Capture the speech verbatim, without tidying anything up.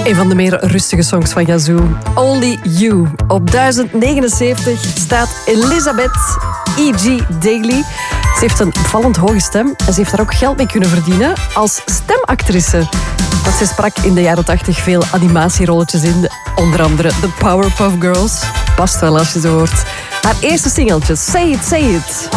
Een van de meer rustige songs van Yazoo. Only You. Op duizend negenenzeventig staat Elizabeth E G Daily. Ze heeft een opvallend hoge stem en ze heeft daar ook geld mee kunnen verdienen als stemactrice. Want ze sprak in de jaren tachtig veel animatierolletjes in. Onder andere The Powerpuff Girls. Past wel als je ze hoort. Haar eerste singeltje, Say It, Say It.